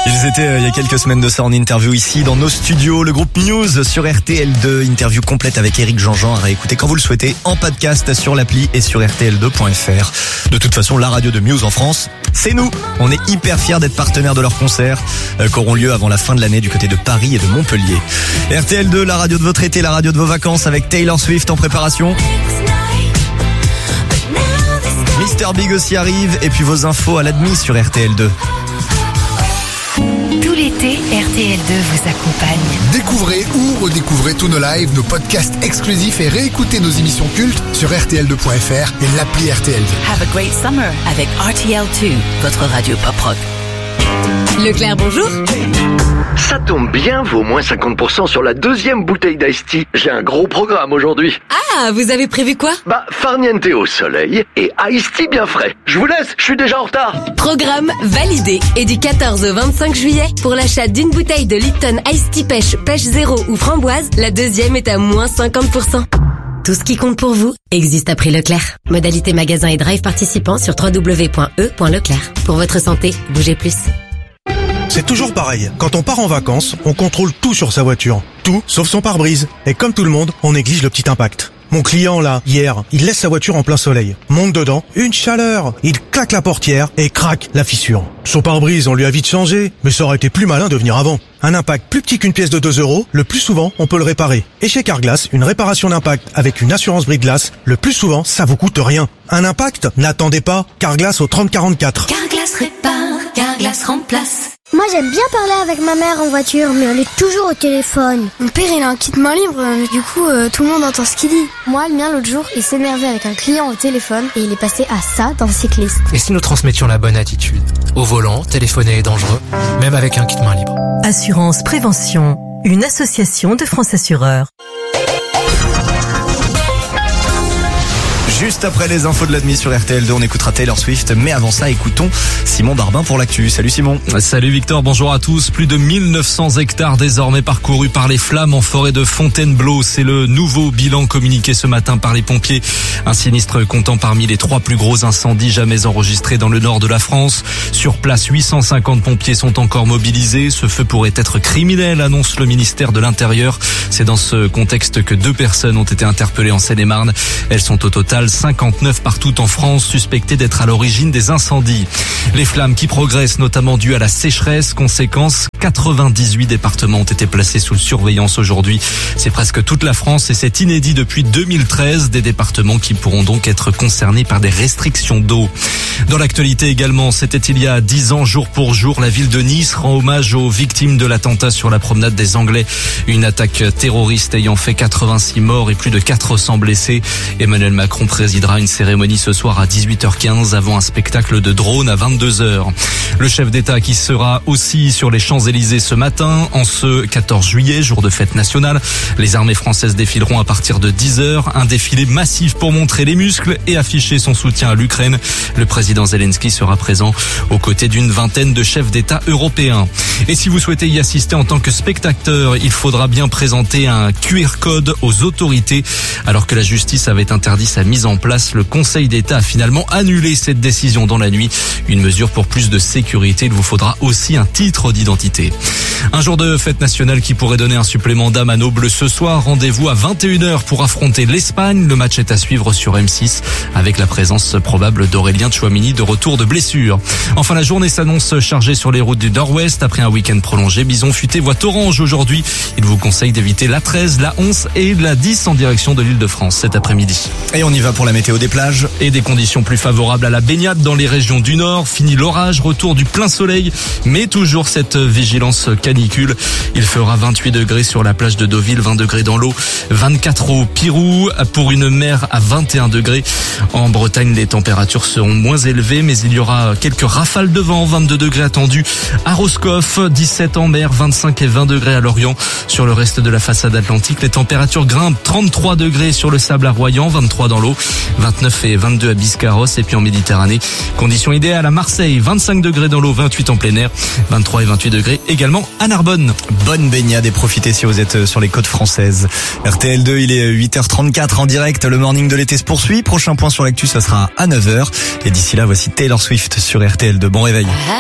Ils étaient il y a quelques semaines de ça en interview ici dans nos studios. Le groupe Muse sur RTL2. Interview complète avec Éric Jean-Jean à réécouter quand vous le souhaitez en podcast sur l'appli et sur rtl2.fr. De toute façon, la radio de Muse en France, c'est nous. On est hyper fiers d'être partenaires de leurs concerts qui auront lieu avant la fin de l'année du côté de Paris et de Montpellier. RTL2, la radio de votre été, la radio de vos vacances avec Taylor Swift en préparation. Mr Big aussi arrive et puis vos infos à l'admis sur RTL2. Tout l'été, RTL2 vous accompagne. Découvrez ou redécouvrez tous nos lives, nos podcasts exclusifs et réécoutez nos émissions cultes sur rtl2.fr et l'appli RTL2. Have a great summer avec RTL2, votre radio pop rock. Leclerc, bonjour. Ça tombe bien, vaut moins 50% sur la deuxième bouteille d'Ice Tea. J'ai un gros programme aujourd'hui. Ah, vous avez prévu quoi? Farniente au soleil et Ice Tea bien frais. Je vous laisse, je suis déjà en retard. Programme validé. Et du 14 au 25 juillet, pour l'achat d'une bouteille de Lipton Ice Tea Pêche zéro ou framboise, la deuxième est à moins 50%. Tout ce qui compte pour vous existe à prix Leclerc. Modalité magasin et drive participant sur www.e.leclerc. Pour votre santé, bougez plus. C'est toujours pareil. Quand on part en vacances, on contrôle tout sur sa voiture. Tout, sauf son pare-brise. Et comme tout le monde, on néglige le petit impact. Mon client là, hier, il laisse sa voiture en plein soleil. Monte dedans, une chaleur. Il claque la portière et craque la fissure. Son pare-brise, on lui a vite changé, mais ça aurait été plus malin de venir avant. Un impact plus petit qu'une pièce de 2 €, le plus souvent, on peut le réparer. Et chez Carglass, une réparation d'impact avec une assurance brise-glace, le plus souvent, ça vous coûte rien. Un impact? N'attendez pas. Carglass au 3044. Carglass répare, Carglass remplace. Moi j'aime bien parler avec ma mère en voiture, mais elle est toujours au téléphone. Mon père il a un kit main libre, du coup tout le monde entend ce qu'il dit. Moi le mien l'autre jour il s'énervait avec un client au téléphone et il est passé à ça d'un cycliste. Et si nous transmettions la bonne attitude? Au volant, téléphoner est dangereux, même avec un kit main libre. Assurance Prévention, une association de France Assureurs. Juste après les infos de l'admis sur RTL2, on écoutera Taylor Swift. Mais avant ça, écoutons Simon Barbin pour l'actu. Salut Simon. Salut Victor, bonjour à tous. Plus de 1900 hectares désormais parcourus par les flammes en forêt de Fontainebleau. C'est le nouveau bilan communiqué ce matin par les pompiers. Un sinistre comptant parmi les 3 plus gros incendies jamais enregistrés dans le nord de la France. Sur place, 850 pompiers sont encore mobilisés. Ce feu pourrait être criminel, annonce le ministère de l'Intérieur. C'est dans ce contexte que 2 personnes ont été interpellées en Seine-et-Marne. Elles sont au total 59 partout en France, suspectées d'être à l'origine des incendies. Les flammes qui progressent, notamment dues à la sécheresse. Conséquence, 98 départements ont été placés sous surveillance aujourd'hui. C'est presque toute la France et c'est inédit depuis 2013. Des départements qui pourront donc être concernés par des restrictions d'eau. Dans l'actualité également, c'était il y a 10 ans, jour pour jour, la ville de Nice rend hommage aux victimes de l'attentat sur la promenade des Anglais. Une attaque terroriste ayant fait 86 morts et plus de 400 blessés. Emmanuel Macron présidera une cérémonie ce soir à 18h15 avant un spectacle de drone à 22h. Le chef d'État qui sera aussi sur les Champs-Élysées ce matin, en ce 14 juillet, jour de fête nationale. Les armées françaises défileront à partir de 10h. Un défilé massif pour montrer les muscles et afficher son soutien à l'Ukraine. Le président Zelensky sera présent aux côtés d'une vingtaine de chefs d'État européens. Et si vous souhaitez y assister en tant que spectateur, il faudra bien présenter un QR code aux autorités. Alors que la justice avait interdit sa mise en place, le Conseil d'État a finalement annulé cette décision dans la nuit. Une mesure pour plus de sécurité. Il vous faudra aussi un titre d'identité. Un jour de fête nationale qui pourrait donner un supplément d'âme à nos Bleus ce soir. Rendez-vous à 21h pour affronter l'Espagne. Le match est à suivre sur M6 avec la présence probable d'Aurélien Tchouaméni de retour de blessure. Enfin, la journée s'annonce chargée sur les routes du Nord-Ouest. Après un week-end prolongé, Bison Futé voit orange aujourd'hui. Il vous conseille d'éviter la 13, la 11 et la 10 en direction de l'Île-de-France cet après-midi. Et on y va pour la météo des plages. Et des conditions plus favorables à la baignade dans les régions du Nord. Fini l'orage, retour du plein soleil, mais toujours cette vigilance canicule. Il fera 28 degrés sur la plage de Deauville, 20 degrés dans l'eau, 24 au Pirou, pour une mer à 21 degrés. En Bretagne, les températures seront moins élevées, mais il y aura quelques rafales de vent, 22 degrés attendus à Roscoff, 17 en mer, 25 et 20 degrés à Lorient. Sur le reste de la façade atlantique, les températures grimpent, 33 degrés sur le sable à Royan, 23 dans l'eau, 29 et 22 à Biscarrosse. Et puis en Méditerranée, conditions idéales à Marseille, 25 degrés dans l'eau, 28 en plein air, 23 et 28 degrés également à Narbonne. Bonne baignade et profitez si vous êtes sur les côtes françaises. RTL2, il est 8h34 en direct. Le morning de l'été se poursuit. Prochain point sur l'actu, ça sera à 9h. Et d'ici là, voici Taylor Swift sur RTL2. Bon réveil.